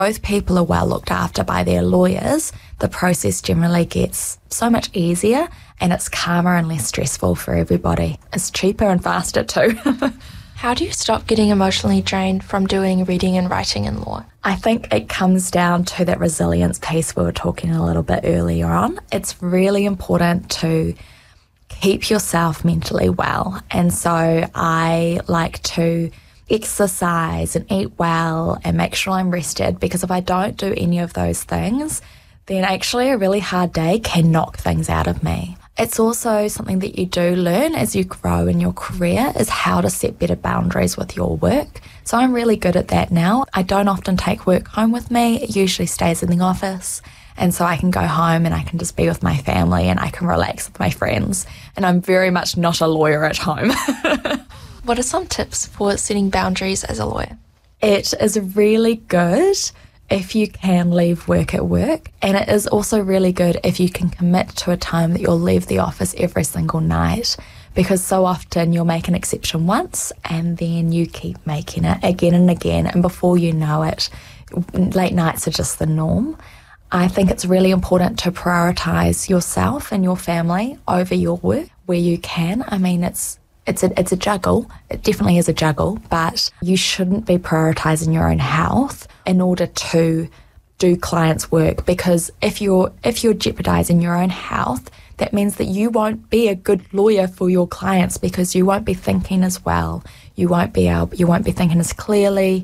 both people are well looked after by their lawyers, the process generally gets so much easier and it's calmer and less stressful for everybody. It's cheaper and faster too. How do you stop getting emotionally drained from doing reading and writing in law? I think it comes down to that resilience piece we were talking a little bit earlier on. It's really important to keep yourself mentally well. And so I like to exercise and eat well and make sure I'm rested, because if I don't do any of those things, then actually a really hard day can knock things out of me. It's also something that you do learn as you grow in your career, is how to set better boundaries with your work. So I'm really good at that now. I don't often take work home with me. It usually stays in the office. And so I can go home and I can just be with my family and I can relax with my friends. And I'm very much not a lawyer at home. What are some tips for setting boundaries as a lawyer? It is really good if you can leave work at work. And it is also really good if you can commit to a time that you'll leave the office every single night, because so often you'll make an exception once and then you keep making it again and again. And before you know it, late nights are just the norm. I think it's really important to prioritise yourself and your family over your work where you can. I mean, it's a juggle. It definitely is a juggle, but you shouldn't be prioritising your own health in order to do clients' work, because if you're jeopardising your own health, that means that you won't be a good lawyer for your clients, because you won't be thinking as well. You won't be thinking as clearly.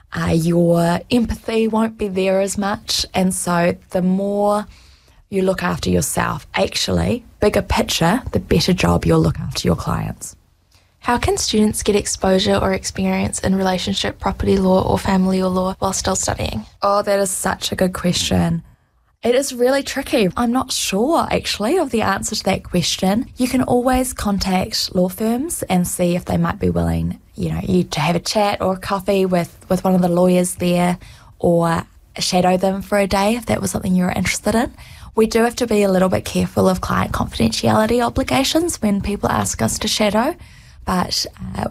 Your empathy won't be there as much. And so the more you look after yourself, actually, bigger picture, the better job you'll look after your clients. How can students get exposure or experience in relationship, property law or family law while still studying? Oh, that is such a good question. It is really tricky. I'm not sure, actually, of the answer to that question. You can always contact law firms and see if they might be willing, you to have a chat or a coffee with one of the lawyers there, or shadow them for a day if that was something you were interested in. We do have to be a little bit careful of client confidentiality obligations when people ask us to shadow. But,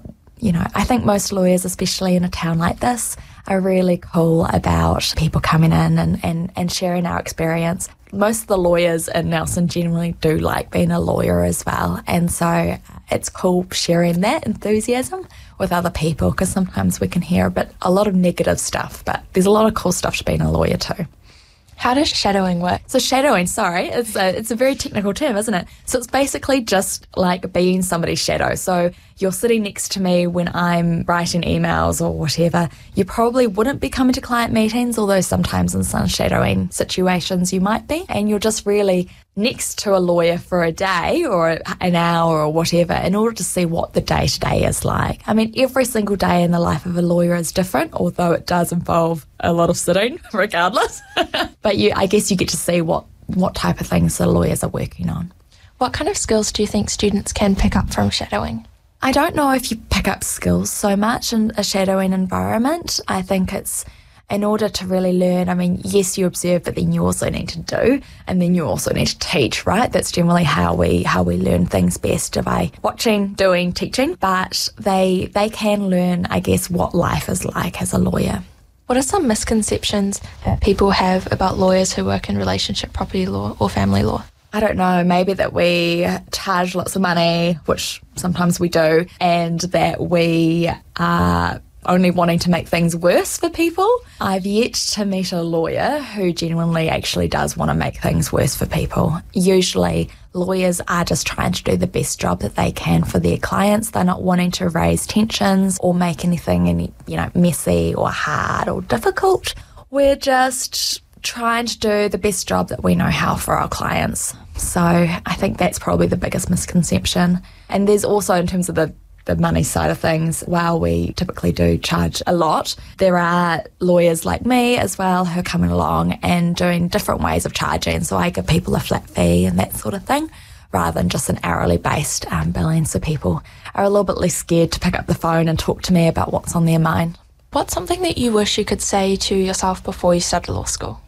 I think most lawyers, especially in a town like this, are really cool about people coming in and sharing our experience. Most of the lawyers in Nelson generally do like being a lawyer as well. And so it's cool sharing that enthusiasm with other people, because sometimes we can hear a lot of negative stuff, but there's a lot of cool stuff to being a lawyer too. How does shadowing work? So shadowing, it's a very technical term, isn't it? So it's basically just like being somebody's shadow. So you're sitting next to me when I'm writing emails or whatever. You probably wouldn't be coming to client meetings, although sometimes in some shadowing situations you might be. And you're just really next to a lawyer for a day or an hour or whatever in order to see what the day-to-day is like. I mean, every single day in the life of a lawyer is different, although it does involve a lot of sitting regardless. But I guess you get to see what type of things the lawyers are working on. What kind of skills do you think students can pick up from shadowing? I don't know if you pick up skills so much in a shadowing environment. I think it's in order to really learn. I mean, yes, you observe, but then you also need to do, and then you also need to teach, right? That's generally how we learn things best, by watching, doing, teaching. But they can learn, I guess, what life is like as a lawyer. What are some misconceptions that people have about lawyers who work in relationship, property law or family law? I don't know, maybe that we charge lots of money, which sometimes we do, and that we are only wanting to make things worse for people. I've yet to meet a lawyer who genuinely actually does want to make things worse for people. Usually lawyers are just trying to do the best job that they can for their clients. They're not wanting to raise tensions or make anything messy or hard or difficult. We're just trying to do the best job that we know how for our clients. So I think that's probably the biggest misconception. And there's also, in terms of the money side of things, while we typically do charge a lot, there are lawyers like me as well who are coming along and doing different ways of charging. So I give people a flat fee and that sort of thing, rather than just an hourly based billing. So people are a little bit less scared to pick up the phone and talk to me about what's on their mind. What's something that you wish you could say to yourself before you started law school?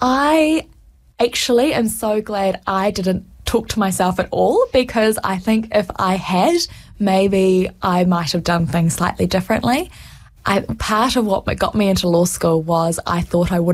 I actually am so glad I didn't talk to myself at all, because I think if I had, maybe I might have done things slightly differently. Part of what got me into law school was I thought I would